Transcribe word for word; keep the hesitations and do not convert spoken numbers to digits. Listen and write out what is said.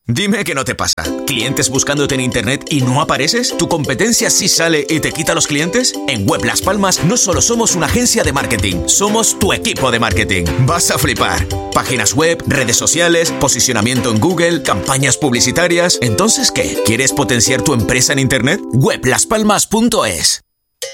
Dime que no te pasa. ¿Clientes buscándote en internet y no apareces? ¿Tu competencia sí sale y te quita los clientes? En Web Las Palmas no solo somos una agencia de marketing, somos tu equipo de marketing. Vas a flipar. Páginas web, redes sociales, posicionamiento en Google, campañas publicitarias. ¿Entonces qué? ¿Quieres potenciar tu empresa en internet? web las palmas punto es.